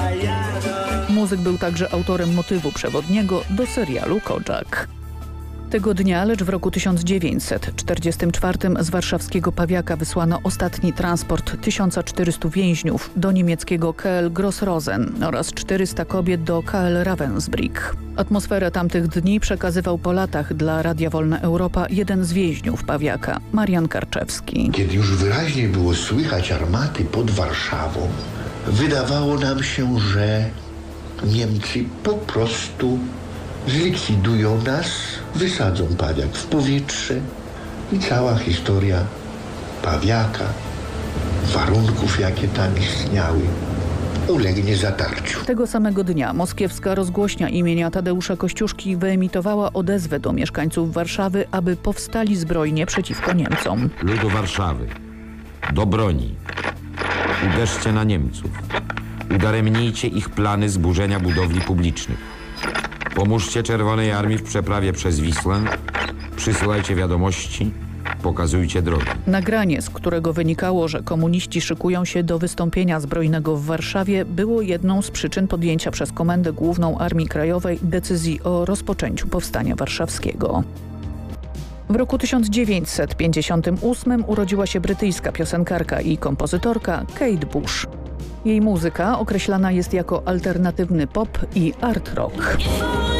Muzyk był także autorem motywu przewodniego do serialu Kojak. Tego dnia, lecz w roku 1944 z warszawskiego Pawiaka wysłano ostatni transport 1400 więźniów do niemieckiego KL Grossrosen oraz 400 kobiet do KL Ravensbrück. Atmosferę tamtych dni przekazywał po latach dla Radia Wolna Europa jeden z więźniów Pawiaka, Marian Karczewski. Kiedy już wyraźnie było słychać armaty pod Warszawą, wydawało nam się, że Niemcy po prostu zlikwidują nas, wysadzą Pawiak w powietrze i cała historia Pawiaka, warunków jakie tam istniały, ulegnie zatarciu. Tego samego dnia moskiewska rozgłośnia imienia Tadeusza Kościuszki wyemitowała odezwę do mieszkańców Warszawy, aby powstali zbrojnie przeciwko Niemcom. Ludu Warszawy, do broni. Uderzcie na Niemców. Udaremnijcie ich plany zburzenia budowli publicznych. Pomóżcie Czerwonej Armii w przeprawie przez Wisłę. Przysyłajcie wiadomości. Pokazujcie drogę. Nagranie, z którego wynikało, że komuniści szykują się do wystąpienia zbrojnego w Warszawie, było jedną z przyczyn podjęcia przez Komendę Główną Armii Krajowej decyzji o rozpoczęciu Powstania Warszawskiego. W roku 1958 urodziła się brytyjska piosenkarka i kompozytorka Kate Bush. Jej muzyka określana jest jako alternatywny pop i art rock.